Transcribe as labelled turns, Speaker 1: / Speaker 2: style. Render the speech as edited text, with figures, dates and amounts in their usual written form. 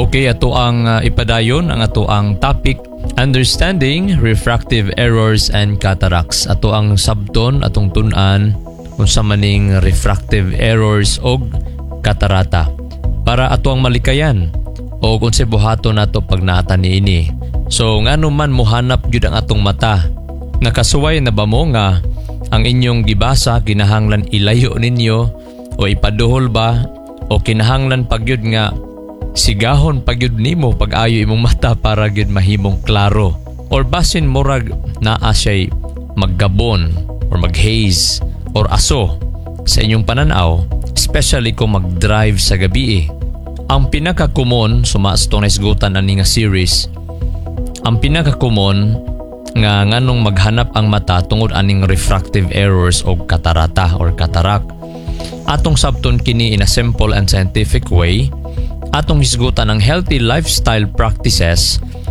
Speaker 1: Okay, ato ang ipadayon ang ato ang topic, understanding refractive errors and cataracts. Ato ang sabton atong tun-an unsa maning refractive errors og katarata para ato ang malikayan o kung buhaton nato pag naata niini. So ngano man mohanap gyud ang atong mata, nakasuway na ba mo nga ang inyong gibasa kinahanglan ilayo ninyo o ipaduhol ba o kinahanglan pagyud nga sigahon pagyud nimo pag-ayo imong mata para gyud mahimong klaro, or basin murag naa siya'y maggabon or maghaze or aso sa inyong pananaw, especially kung mag-drive sa gabi. Ang pinaka-common sumaastong naisgutan ani nga series, ang pinaka-common nga nganong maghanap ang mata tungod aning refractive errors o katarata or cataract. Atong sabton kini in a simple and scientific way. Atong hisgutan ang healthy lifestyle practices